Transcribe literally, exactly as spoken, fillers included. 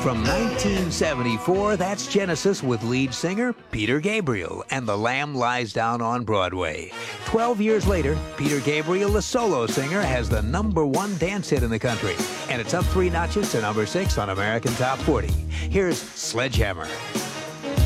From nineteen seventy-four, that's Genesis with lead singer Peter Gabriel and The Lamb Lies Down on Broadway. Twelve years later, Peter Gabriel, the solo singer, has the number one dance hit in the country, and it's up three notches to number six on American Top forty. Here's Sledgehammer.